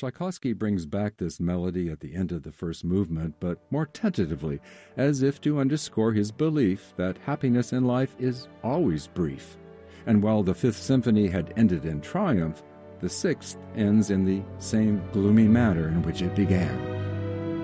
Tchaikovsky brings back this melody at the end of the first movement, but more tentatively, as if to underscore his belief that happiness in life is always brief. And while the Fifth Symphony had ended in triumph, the Sixth ends in the same gloomy manner in which it began.